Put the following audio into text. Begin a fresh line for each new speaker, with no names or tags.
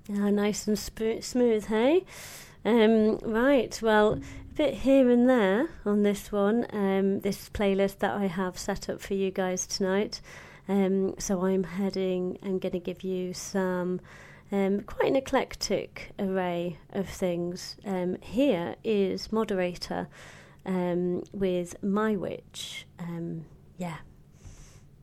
Nice and smooth, hey? Right, well, a bit here and there on this one, this playlist that I have set up for you guys tonight. So I'm going to give you some quite an eclectic array of things. Here is Moderator with My Witch. Yeah,